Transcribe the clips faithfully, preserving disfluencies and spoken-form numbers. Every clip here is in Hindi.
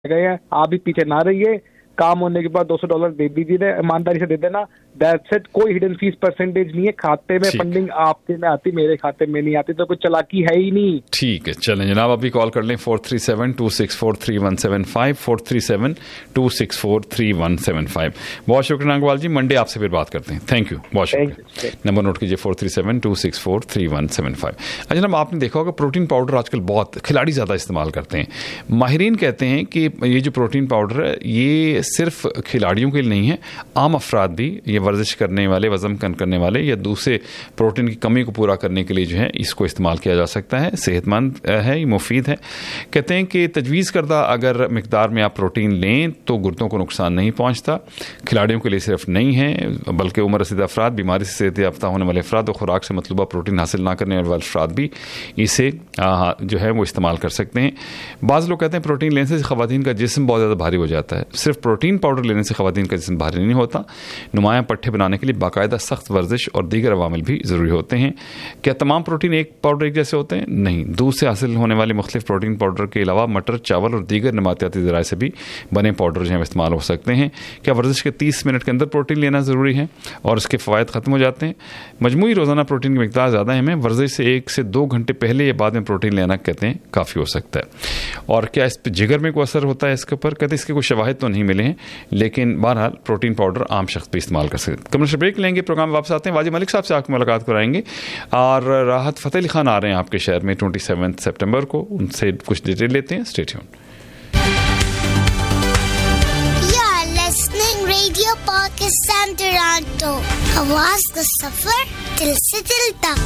गए हैं, आप भी पीछे ना रहिए, काम होने के बाद दो सौ डॉलर दे दीजिए, ईमानदारी से दे देना, दैट्स इट। कोई हिडन फीस परसेंटेज नहीं है, खाते में फंडिंग आपके में आती, मेरे खाते में नहीं आती, तो कोई चालाकी है ही नहीं। ठीक है, चलें जनाब, अभी कॉल कर लें four three seven to six four three one seven five four three seven to six four three one seven five. बहुत शुक्रिया नागवाल जी, मंडे आपसे फिर बात करते हैं। थैंक यू, बहुत शुक्रिया। नंबर नोट कीजिए four three seven to six four three one seven five. अच्छा जनाब, आपने देखा होगा प्रोटीन पाउडर आजकल बहुत खिलाड़ी ज़्यादा इस्तेमाल करते हैं। माहिरीन कहते हैं कि ये जो प्रोटीन पाउडर है ये सिर्फ खिलाड़ियों के लिए नहीं है, आम अफराद भी, ये वर्जिश करने वाले, वज़न कम करने वाले या दूसरे प्रोटीन की कमी को पूरा करने के लिए जो है इसको इस्तेमाल किया जा सकता है। सेहतमंद है, ये मुफीद है। कहते हैं कि तजवीज़ करदा अगर मिकदार में आप प्रोटीन लें तो गुर्दों को नुकसान नहीं पहुँचता। खिलाड़ियों के लिए सिर्फ नहीं है बल्कि उम्र रसीदा अफराद, बीमारी से सेहत याफ्ता होने वाले अफराद और खुराक से मतलूबा प्रोटीन हासिल ना करने वाले अफराद भी इसे जो है वो इस्तेमाल कर सकते हैं। बाज़ लोग कहते हैं प्रोटीन लेने से ख़वातीन का जिस्म बहुत ज़्यादा भारी हो जाता है। सिर्फ प्रोटीन पाउडर लेने से ख़वातीन का जिस्म भारी नहीं होता, नुमायाँ पट्टे बनाने के लिए बाकायदा सख्त वर्जिश और दीगर अवामिल भी ज़रूरी होते हैं। क्या तमाम प्रोटीन एक पाउडर एक जैसे होते हैं? नहीं, दूध से हासिल होने वाले मुख्तलिफ प्रोटीन पाउडर के अलावा मटर, चावल और दीगर नबाताती ज़राए से भी बने पाउडर जो है इस्तेमाल हो सकते हैं। क्या वर्जिश के तीस मिनट के अंदर प्रोटीन लेना ज़रूरी है और उसके फ़वायद ख़त्म हो जाते हैं? मजमूई रोज़ाना प्रोटीन की मिकदार ज़्यादा है, हमें वर्जिश से एक से दो घंटे पहले या बाद में प्रोटीन लेना कहते हैं काफ़ी हो सकता है। और क्या इस पर जिगर में कोई असर होता है इसके ऊपर? कहते हैं इसके कोई शवाहिद तो नहीं मिले हैं, लेकिन बहरहाल प्रोटीन पाउडर आम शख्स भी इस्तेमाल कर सकते हैं। कमर्शियल ब्रेक लेंगे, प्रोग्राम वापस आते हैं, वाजिद मलिक साहब से आपकी मुलाकात कराएंगे और राहत फ़तेह अली खान आ रहे हैं आपके शहर में ट्वेंटी सेवन सितंबर को, उनसे कुछ डिटेल लेते हैं। Stay tuned. Radio Pakistan Toronto, आवाज का सफर दिल से दिल तक।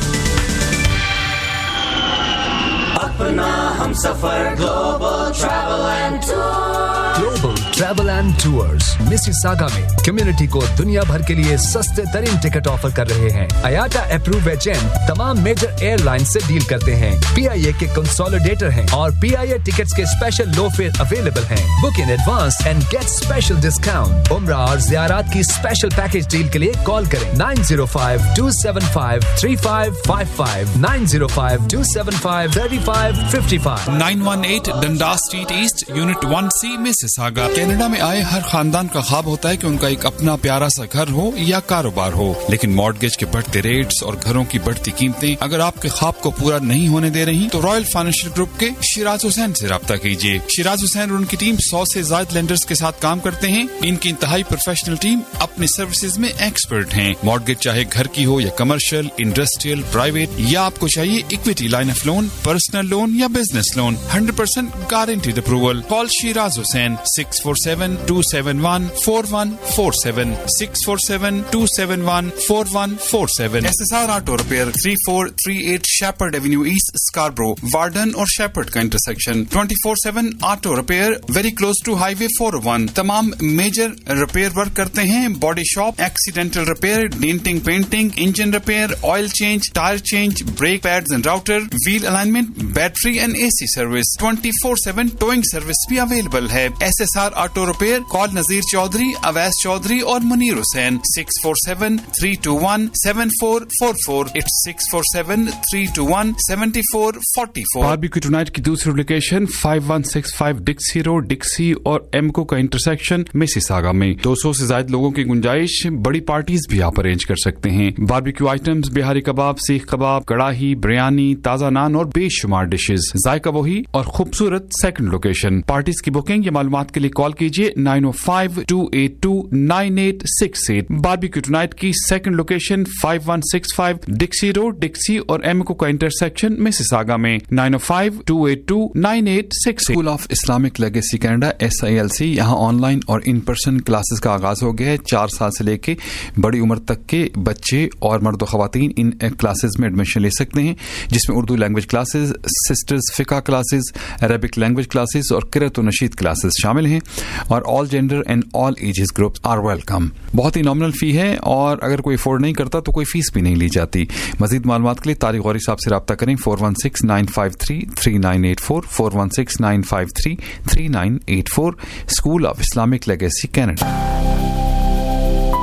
अपना हम सफर global travel and tour. Global travel and tours Mississauga में कम्युनिटी को दुनिया भर के लिए सस्ते तरीन टिकट ऑफर कर रहे हैं। आयाटा अप्रूव एजेंट तमाम मेजर एयरलाइन से डील करते हैं, पीआईए के कंसोलिडेटर हैं और पीआईए टिकट्स के स्पेशल लो फेयर अवेलेबल हैं। Book in advance and gate special discount. उम्रा और ज़ियारत की स्पेशल पैकेज डील के लिए कॉल करें nine zero five to seven five three five five five nine zero five to seven five three five five five nine one eight डंडा स्ट्रीट ईस्ट यूनिट वन सी मिसिसागा। कनाडा में आए हर खानदान का ख्वाब होता है कि उनका एक अपना प्यारा सा घर हो या कारोबार हो, लेकिन मॉर्गेज के बढ़ते रेट्स और घरों की बढ़ती कीमतें अगर आपके ख्वाब को पूरा नहीं होने दे रही तो रॉयल फाइनेंशियल ग्रुप के शिराज हुसैन से राब्ता कीजिए। शिराज हुसैन और उनकी टीम सौ से ज्यादा लेंडर्स के साथ काम करते हैं। इनकी इंतहाई प्रोफेशनल टीम अपनी सर्विसेज में एक्सपर्ट हैं। मॉर्गेज चाहे घर की हो या कमर्शियल, इंडस्ट्रियल, प्राइवेट या आपको चाहिए equity line of loan, personal loan या business loan, hundred percent guaranteed approval. Call Siraj Hussain six four seven to seven one four one four seven six four seven to seven one four one four seven. S S R auto repair three four three eight shepherd Avenue east, Scarborough, warden और शेपर्ड का intersection. Twenty four seven auto repair, very close to highway four O one. तमाम मेजर रिपेयर वर्क करते हैं। Body shop, accidental repair, denting, painting, engine repair, oil change, tyre change, brake pads and router, wheel alignment, battery and AC service. Twenty four seven towing service भी अवेलेबल है। S S R auto repair, call नजीर चौधरी, अवैस चौधरी और Munir Hussain six four seven three to one seven four four four. It's six four seven three to one seven four four four. Barbecue tonight की दूसरी location five one six five डिक्सी road, डिक्सी और एमको का इंटरसेक्शन मिसिसागा में। दो सौ से ज्यादा लोगों की गुंजाइश, बड़ी पार्टीज भी आप अरेंज कर सकते हैं। बारबेक्यू आइटम्स, बिहारी कबाब, सीख कबाब, कड़ाही, बिरयानी, ताजा नान और बेशुमार डिशेज, जायका वही और खूबसूरत सेकंड लोकेशन। पार्टीज की बुकिंग या मालूमात के लिए कॉल कीजिए nine O five to eight to nine eight six eight. Barbecue tonight की second location five one six five डिक्सी road, डिक्सी और एमको का इंटरसेक्शन मिसिसागा में nine O five to eight to nine eight six eight. School of Islamic legacy Canada S I L C यहाँ ऑनलाइन और इन पर्सन क्लासेस का आगाज हो गया है। चार साल से लेके बड़ी उम्र तक के बच्चे और मर्द व खवातीन इन क्लासेस में एडमिशन ले सकते हैं, जिसमें उर्दू लैंग्वेज क्लासेस, सिस्टर्स फिका क्लासेस, अरबिक लैंग्वेज क्लासेस और किरत व नशीद क्लासेस शामिल हैं और all gender and all ages groups are welcome. बहुत ही नॉमिनल फी है और अगर कोई अफोर्ड नहीं करता तो कोई फीस भी नहीं ली जाती। मजीद मालूमात के लिए तारिक गौरी साहब से रब्ता करें four one six nine five three three nine eight four four one six nine five three three nine eight four. School of Islamic legacy Canada.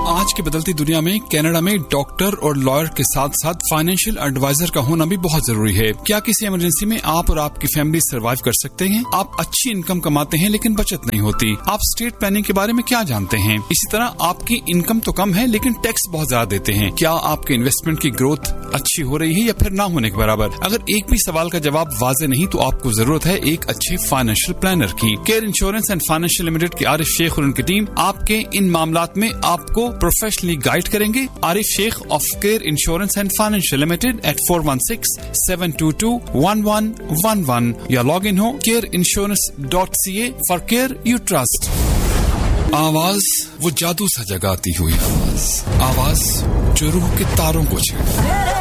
आज की बदलती दुनिया में कनाडा में डॉक्टर और लॉयर के साथ साथ फाइनेंशियल एडवाइजर का होना भी बहुत जरूरी है। क्या किसी इमरजेंसी में आप और आपकी फैमिली सर्वाइव कर सकते हैं? आप अच्छी इनकम कमाते हैं लेकिन बचत नहीं होती। आप स्टेट प्लानिंग के बारे में क्या जानते हैं? इसी तरह आपकी इनकम तो कम है लेकिन टैक्स बहुत ज्यादा देते हैं। क्या आपके इन्वेस्टमेंट की ग्रोथ अच्छी हो रही है या फिर ना होने के बराबर? अगर एक भी सवाल का जवाब वाजे नहीं तो आपको जरूरत है एक अच्छे फाइनेंशियल प्लानर की। Care insurance and financial limited के आरिफ शेख और उनकी टीम आपके इन मामलात में आपको प्रोफेशनली गाइड करेंगे। Arif Sheikh of care insurance and financial limited eight four one six seven to to one one one one या लॉग इन हो care insurance dot C A for care you trust. आवाज वो जादू सा जगाती हुई आवाज, आवाज जो रूह के तारों को छेड़े।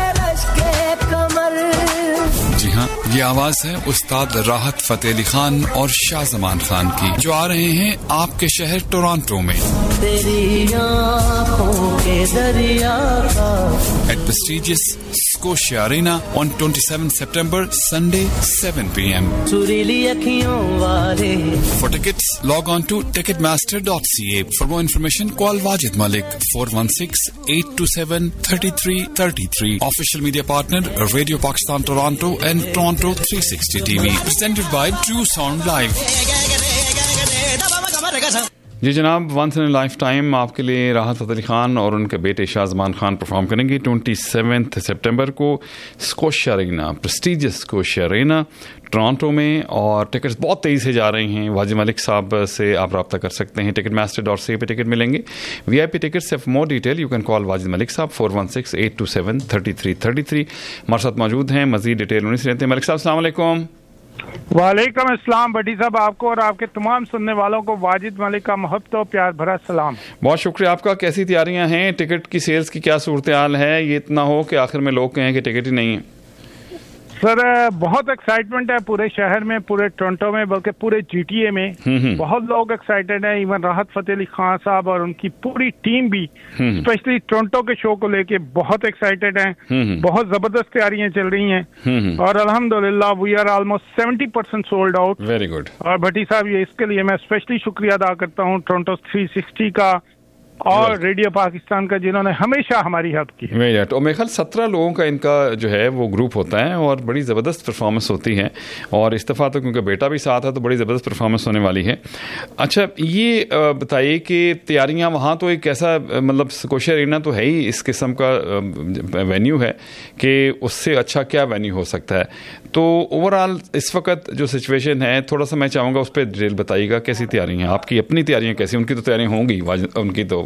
जी हाँ, ये आवाज है उस्ताद राहत फतेह अली खान और शाहजमान खान की, जो आ रहे हैं आपके शहर टोरंटो में तेरी आँखों के दरिया का eight prestigious Scotia Arena on twenty seven September Sunday seven p m सुरीली अखियों वाले। For tickets log on to ticketmaster dot c a. For more information call Wajid Malik four one six eight two seven three three three three. Official media partner Radio Pakistan Toronto and Toronto three sixty T V. Presented by True Sound Live. जी जनाब, वंस इन लाइफ टाइम आपके लिए राहत फतेह अली खान और उनके बेटे शाहजमान खान परफॉर्म करेंगे ट्वेंटी सेवेंथ सितंबर को Scotia Arena, prestigious Scotia Arena Toronto में। और टिकट्स बहुत तेज़ी से जा रही हैं। वाजिद मलिक साहब से आप रब्ता कर सकते हैं, टिकट मास्टर डॉट सी पे टिकट मिलेंगे। We I P tickets for more detail you can call Wajid Malik साहब four one six eight to seven thirty three thirty three. हमारे साथ मौजूद हैं, मजीद डिटेल उन्हीं से रहते हैं। मलिक साहब अस्सलाम वालेकुम। वालेकुम अस्सलाम भट्टी साहब, आपको और आपके तमाम सुनने वालों को वाजिद मलिक का मोहब्बत और प्यार भरा सलाम। बहुत शुक्रिया आपका। कैसी तैयारियां हैं? टिकट की सेल्स की क्या सूरत हाल है? ये इतना हो कि आखिर में लोग कहें कि टिकट ही नहीं है। सर बहुत एक्साइटमेंट है पूरे शहर में, पूरे टोरंटो में, बल्कि पूरे जीटीए में बहुत लोग एक्साइटेड हैं। इवन राहत फतेह अली खान साहब और उनकी पूरी टीम भी स्पेशली टोरंटो के शो को लेके बहुत एक्साइटेड हैं। बहुत जबरदस्त तैयारियां चल रही हैं और अल्हम्दुलिल्लाह we are almost seventy percent sold out. Very good. और भट्टी साहब, ये इसके लिए मैं स्पेशली शुक्रिया अदा करता हूँ टोरंटो थ्री सिक्सटी का और रेडियो पाकिस्तान का, जिन्होंने हमेशा हमारी हेल्प की। Very right. और मेरे ख्याल सत्रह लोगों का इनका जो है वो ग्रुप होता है और बड़ी ज़बरदस्त परफॉर्मेंस होती है। और इस दफ़ा तो क्योंकि बेटा भी साथ है तो बड़ी ज़बरदस्त परफॉर्मेंस होने वाली है। अच्छा, ये बताइए कि तैयारियां वहाँ तो एक ऐसा मतलब स्कोशिया अरेना तो है ही इस किस्म का वेन्यू है कि उससे अच्छा क्या वेन्यू हो सकता है। तो ओवरऑल इस वक्त जो सिचुएशन है, थोड़ा सा मैं चाहूँगा उस पर डिटेल बताइएगा। कैसी तैयारी हैं आपकी? अपनी तैयारियां कैसी? उनकी तो तैयारियां होंगी, उनकी तो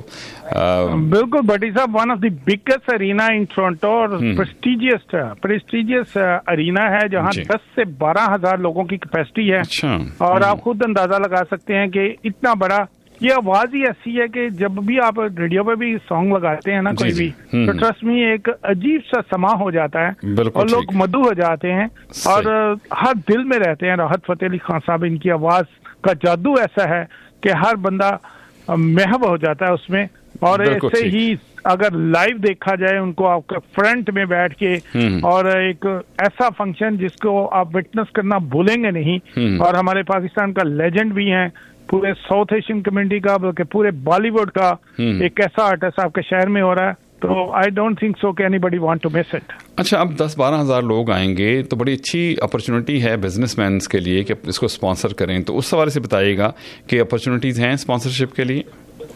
बिल्कुल भट्टी साहब, one of the biggest arena in Toronto और प्रेस्टिजियस प्रेस्टिजियस अरीना है जहां दस से बारह हजार लोगों की कैपेसिटी है। अच्छा। और आप खुद अंदाजा लगा सकते हैं कि इतना बड़ा, ये आवाज ही ऐसी है कि जब भी आप रेडियो पे भी सॉन्ग लगाते हैं ना कोई भी, तो ट्रस्ट में एक अजीब सा समा हो जाता है और लोग मधु हो जाते हैं और हर दिल में रहते हैं। राहत फतेह अली खान साहब, इनकी आवाज का जादू ऐसा है कि हर बंदा महव हो जाता है उसमें। और ऐसे ही अगर लाइव देखा जाए उनको आपका फ्रंट में बैठ के, और एक ऐसा फंक्शन जिसको आप विटनेस करना भूलेंगे नहीं। और हमारे पाकिस्तान का लेजेंड भी हैं, पूरे साउथ एशियन कम्युनिटी का, बल्कि पूरे बॉलीवुड का एक ऐसा आर्टिस्ट आपके शहर में हो रहा है, तो आई डोंट थिंक सो कि anybody want to miss it. अच्छा, अब दस बारह हजार लोग आएंगे तो बड़ी अच्छी अपॉर्चुनिटी है बिजनेसमैन के लिए कि इसको स्पॉन्सर करें, तो उस हवाले से बताइएगा कि अपॉर्चुनिटीज हैं स्पॉन्सरशिप के लिए।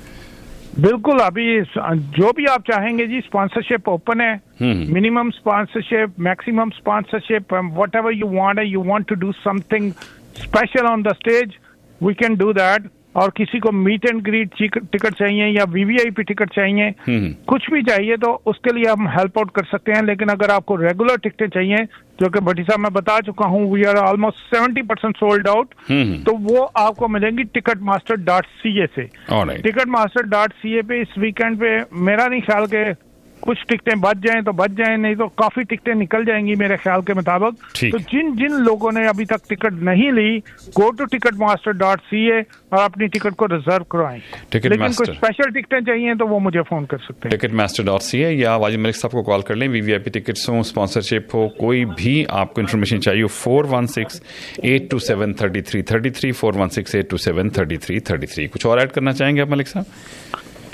बिल्कुल, अभी जो भी आप चाहेंगे जी, स्पॉन्सरशिप ओपन है। Minimum sponsorship, maximum sponsorship, what ever you want, you want to do something special on the stage, we can do that. और किसी को मीट एंड ग्रीट टिकट चाहिए या वीवीआईपी टिकट चाहिए, कुछ भी चाहिए तो उसके लिए हम हेल्प आउट कर सकते हैं। लेकिन अगर आपको रेगुलर टिकटें चाहिए, जो कि भट्टी साहब मैं बता चुका हूँ, we are almost seventy percent sold out, तो वो आपको मिलेंगी टिकट मास्टर डॉट सी ए से। टिकट मास्टर डॉट सी ए पे इस वीकेंड पे मेरा नहीं ख्याल के कुछ टिकटें बच जाएं तो बच जाएं, नहीं तो काफी टिकटें निकल जाएंगी मेरे ख्याल के मुताबिक। तो जिन जिन लोगों ने अभी तक टिकट नहीं ली, go to ticket master dot C ए और अपनी टिकट को रिजर्व करवाएं। लेकिन कुछ स्पेशल टिकटें चाहिए तो वो मुझे फोन कर सकते हैं, टिकट मास्टर डॉट सी ए, या वाजिद मलिक साहब को कॉल कर लें। वीवीआईपी टिकट्स हो, स्पॉन्सरशिप हो, कोई भी आपको इन्फॉर्मेशन चाहिए, four one six eight to seven thirty three thirty three four one six eight to seven thirty three thirty three. कुछ और ऐड करना चाहेंगे आप मलिक साहब?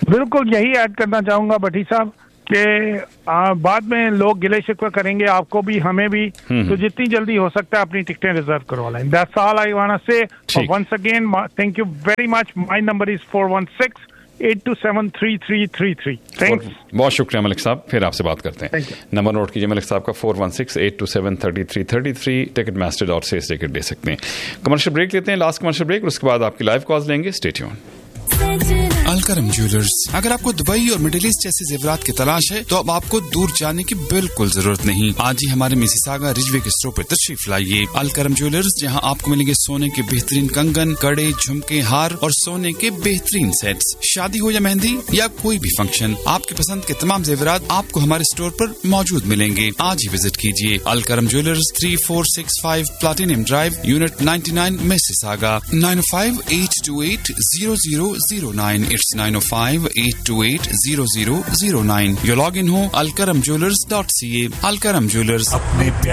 बिल्कुल यही ऐड करना चाहूंगा भट्टी साहब कि बाद में लोग गिले शिकवा करेंगे, आपको भी हमें भी, तो जितनी जल्दी हो सकता है अपनी टिकटें रिजर्व करवा लें. That's all I want to से. Once again thank you very much. My number is four one six eight to seven three three three three. Thanks. बहुत शुक्रिया मलिक साहब, फिर आपसे बात करते हैं. नंबर नोट कीजिए मलिक साहब का four one six eight to seven thirty three thirty three. Ticket master dot से टिकट ले सकते हैं. कमर्शियल ब्रेक लेते हैं, लास्ट कमर्शियल ब्रेक, उसके बाद आपकी लाइव कॉल्स लेंगे. Stay tune. अलकरम ज्वेलर्स. अगर आपको दुबई और मिडिल ईस्ट जैसे जेवरात की तलाश है तो अब आपको दूर जाने की बिल्कुल जरूरत नहीं. आज ही हमारे मिसिसागा रिजवे के स्टोर पर तशरीफ लाइए. अलकरम ज्वेलर्स, जहां आपको मिलेंगे सोने के बेहतरीन कंगन, कड़े, झुमके, हार और सोने के बेहतरीन सेट्स. शादी हो या मेहंदी या कोई भी फंक्शन, आपकी पसंद के तमाम जेवरात आपको हमारे स्टोर पर मौजूद मिलेंगे. आज ही विजिट कीजिए. Alkaram jewellers, three four six five platinum drive, unit ninety nine, Mississauga. Nine O five eight to eight zero zero zero nine. It's nine oh five eight two eight zero zero zero nine. You log in हो alkaram jewelers dot c a. Alkaram Jewelers. अपने